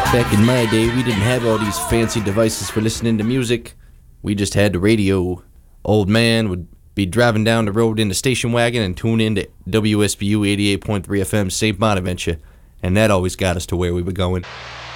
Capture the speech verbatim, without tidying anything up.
Back in my day, we didn't have all these fancy devices for listening to music. We just had the radio. Old man would be driving down the road in the station wagon and tune in to W S B U eighty-eight point three F M Saint Bonaventure, and that always got us to where we were going.